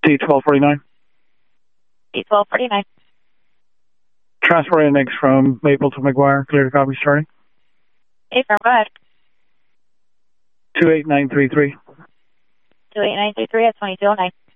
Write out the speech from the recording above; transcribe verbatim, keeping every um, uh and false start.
C twelve forty-nine. C twelve forty-nine. Transport index from Maple to McGuire. Clear to copy starting. Hey, firm, go ahead. two eight nine three three. two eight nine three three at twenty-two oh nine.